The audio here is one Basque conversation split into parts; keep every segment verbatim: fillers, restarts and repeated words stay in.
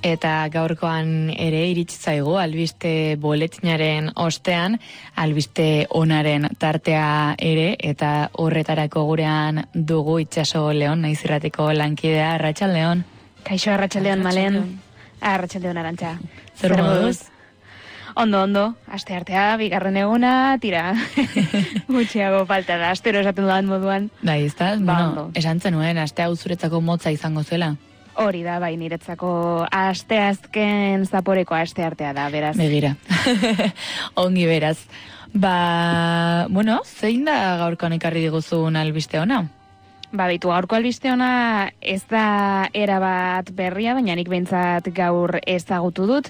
Eta gaurkoan ere iritsi zaigu albiste boletinaren ostean, albiste onaren tartea ere, eta horretarako gurean dugu Itxaso Leon, naiz irratiko lankidea. Arratsaldeon. Kaixo, arratsaldeon Malen. Arratsaldeon Arantxa. Zer moduz? Ondo, ondo. Aste artea, bigarren eguna, tira. Gutxiago falta da, astero esaten dudan moduan. Bai, ez da? Bueno, esan zenuen, aste hau zuretzako motza izango zela. Hori da, bai, niretzako aste azken zaporeko aste artea da, beraz. Begira. Ongi beraz. Ba, bueno, zein da gaurkoan ekarri diguzun albiste ona? Ba, bitu, gaurko albiste ona ez da erabat berria, baina nik behintzat gaur ezagutu dut,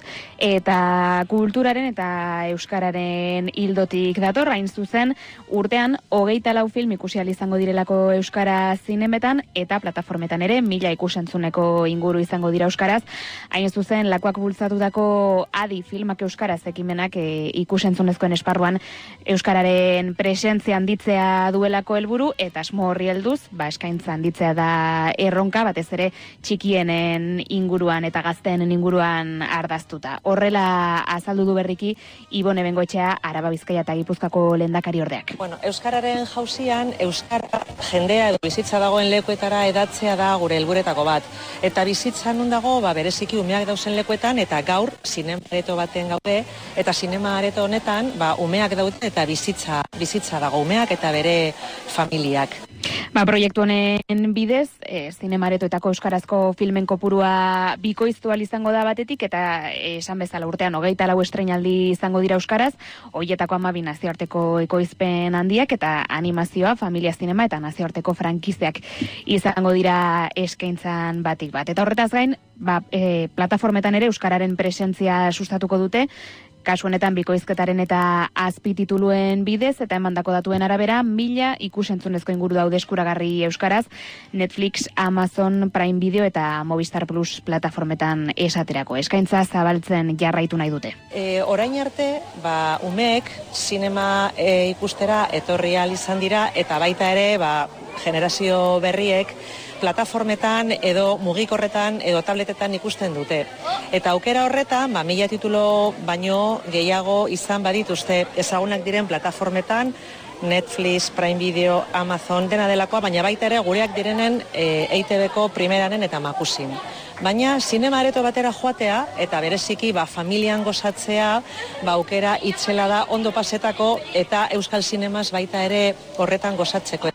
eta kulturaren eta euskararen hildotik dator, hain zuzen, urtean hogeita lau film ikusi ahal izango direlako euskara zinemetan, eta plataformetan ere mila ikusentzuneko inguru izango dira euskaraz, hain zuzen, lakoak bultzatutako adi filmak euskaraz ekimenak e, ikusentzunezkoen esparruan euskararen presentzia handitzea duelako helburu, eta asmo horri helduz, ba, eskaintza handitzea da erronka, batez ere txikienen inguruan eta gazteenen inguruan ardaztuta. Horrela azaldu du berriki Ibone Bengoetxea, Araba, Bizkaia eta Gipuzkoako lehendakari ordeak. Bueno, euskararen jauzian, euskara jendea edo bizitza dagoen lekuetara edatzea da gure helburetako bat. Eta bizitza nun dago, ba, bereziki umeak dauzen lekuetan, eta gaur zinema areto baten gaude, eta zinema areto honetan, ba, umeak daude eta bizitza, bizitza dago umeak eta bere familiak. Ba, proiektu honen bidez, e, zinemaaretoetako euskarazko filmen kopurua bikoiztu ahal izango da batetik, eta e, esan bezala urtean hogeita lau estreinaldi izango dira euskaraz, hoietako hamabi nazioarteko ekoizpen handiak, eta animazioa, familia zinema eta nazioarteko frankizeak izango dira eskaintzan batik bat. Eta horretaz gain, ba, e, plataformetan ere euskararen presentzia sustatuko dute, kasu honetan bikoizketaren eta azpitituluen bidez eta emandako datuen arabera mila ikusentzunezko inguru daude eskuragarri euskaraz Netflix, Amazon Prime Video eta Movistar Plus plataformetan esaterako. Eskaintza zabaltzen jarraitu nahi dute. E, orain arte, ba, umeek zinema e, ikustera etorri ahal izan dira eta baita ere, ba, generazio berriek plataformetan edo mugikorretan edo tabletetan ikusten dute. Eta aukera horretan, ba, mila titulo baino gehiago izan badituzte ezagunak diren plataformetan, Netflix, Prime Video, Amazon, dena delakoa, baina baita ere gureak direnen e, E I Te Beko primeranen eta makusin. Baina zinema areto batera joatea eta bereziki ba, familian gozatzea, ba, aukera itzela da ondo pasetako eta euskal zinemaz baita ere horretan gozatzeko.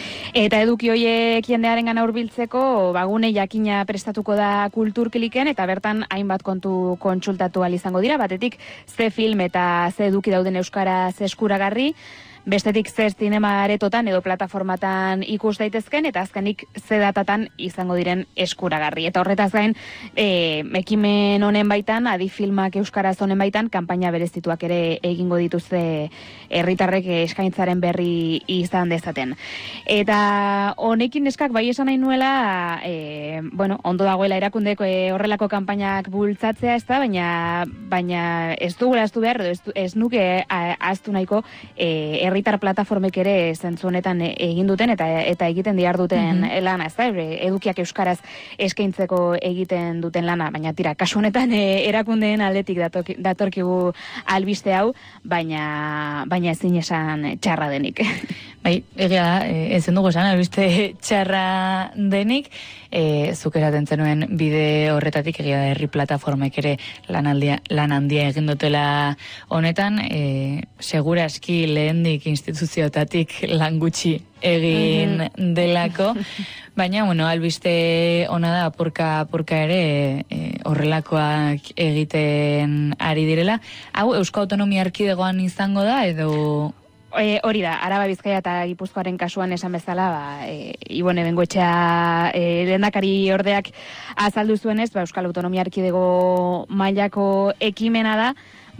Eta eduki hoiek jendearen gana hurbiltzeko, bagune jakina prestatuko da Kulturkliken, eta bertan hainbat kontu kontsultatu ahal izango dira, batetik ze film eta ze eduki dauden euskaraz eskuragarri, bestetik ze zinema aretotan edo plataformatan ikus daitezken, eta azkenik ze datatan izango diren eskuragarri. Eta horretaz gain, e, ekimen honen baitan, adi filmak euskaraz honen baitan, kanpaina berezituak ere egingo dituzte herritarrek eskaintzaren berri izan dezaten. Eta honekin eskak bai esan nahi nuela, e, bueno, ondo dagoela erakundeko e, horrelako kanpainak bultzatzea, ez da, baina, baina ez dugula aztu behar, ez, ez nuke aztu nahiko e, herritar plataformek ere zentzu honetan egin duten eta eta egiten dihar duten mm-hmm. lana, ez da, edukiak euskaraz eskaintzeko egiten duten lana, baina tira, kasu honetan e, erakundeen aldetik datorki, datorkigu albiste hau, baina baina ezin esan txarra denik. Bai, egia da, ezen dugu esan, albiste txarra denik, e, zuk eraten zenuen bide horretatik, egia da, herri plataformek ere lan, aldia, lan handia egin dutela honetan, e, segura eski lehendik instituzioetatik lan gutxi egin mm-hmm. delako, baina, bueno, albiste ona da apurka apurka ere e, horrelakoak egiten ari direla. Hau, Eusko Autonomia Erkidegoan izango da, edo... E, hori da, Araba, Bizkaia eta Gipuzkoaren kasuan esan bezala, ba, e, Ibone Bengoetxea e, lehendakari ordeak azaldu zuenez, ba, Euskal Autonomia Erkidego mailako ekimena da,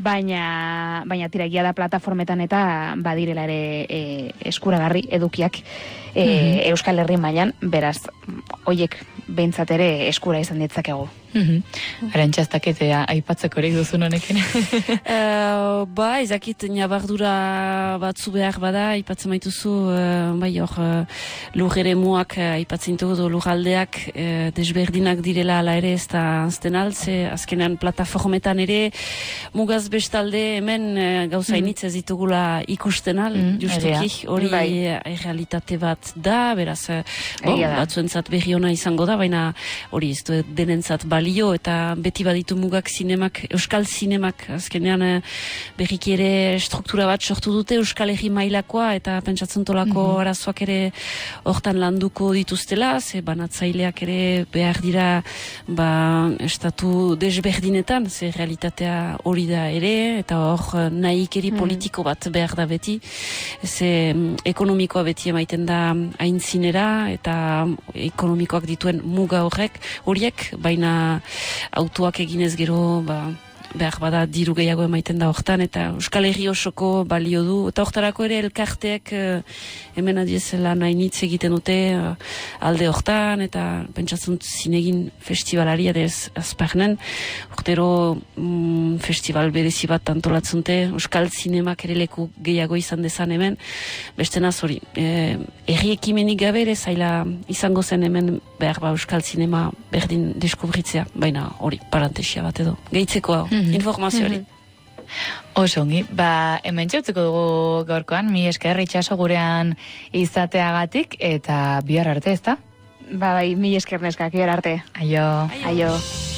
baina baina tira egia da plataformetan eta badirela ere e, eskuragarri edukiak e, mm-hmm. Euskal Herri mailan, beraz, hoiek behintzat ere eskura izan ditzakegu. Arantxa, ez dakit aipatzeko hori duzun honekin. uh, ba, ezakit nabardura batzu behar bada, aipatzen maituzu, uh, bai hor, uh, lur ere muak uh, aipatzen dugu lurraldeak uh, desberdinak direla ala ere ez da azten altze, azkenean plataformetan ere mugaz bestalde hemen uh, gauza mm. initz ez ditugula ikusten al, mm, justuki hori bai. Realitate bat da, beraz, uh, bon, batzuentzat berri ona izango da, baina hori ez du denentzat balio eta beti baditu mugak zinemak, euskal zinemak azkenean berriki ere struktura bat sortu dute euskal herri mailakoa eta pentsatzen tolako mm-hmm. arazoak ere hortan landuko dituztela, ze banatzaileak ere behar dira ba, estatu desberdinetan, ze realitatea hori da ere, eta hor nahikeri mm. politiko bat behar da beti, ze ekonomikoa beti emaiten da aintzinera eta ekonomikoak dituen muga horrek, horiek, baina autoak eginez gero ba, behar bada diru gehiago emaiten da hortan eta Euskal Herri osoko balio du eta hortarako ere elkarteek uh, hemen adiezela nahi nitz egiten dute uh, alde hortan eta pentsatzen zinegin festivalari adez azparnen urtero um, festival berezi bat antolatzen dute Euskal Zinemak ere leku gehiago izan dezan hemen beste naz hori eh, herri ekimenik gabe ere zaila izango zen hemen behar ba Euskal Zinema berdin deskubritzea baina hori parantesia bat edo gehitzeko hau mm-hmm. informazio hori mm-hmm. Osongi, ba, hemen txautzeko dugu gaurkoan, mi esker itxaso gurean izateagatik, eta bihar arte ez da? Ba, bai, mi esker neskak, bihar arte. Aio. Aio. Aio.